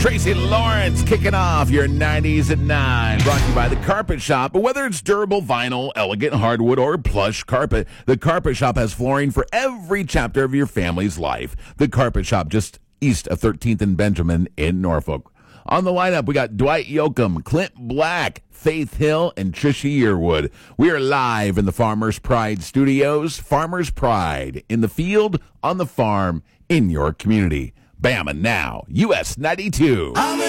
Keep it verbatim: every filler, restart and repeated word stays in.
Tracy Lawrence kicking off your nineties at nine. Brought to you by The Carpet Shop. Whether it's durable vinyl, elegant hardwood, or plush carpet, The Carpet Shop has flooring for every chapter of your family's life. The Carpet Shop, just east of thirteenth and Benjamin in Norfolk. On the lineup, we got Dwight Yoakam, Clint Black, Faith Hill, and Trisha Yearwood. We are live in the Farmers Pride Studios. Farmers Pride, in the field, on the farm, in your community. Bam, and now, U S ninety-two.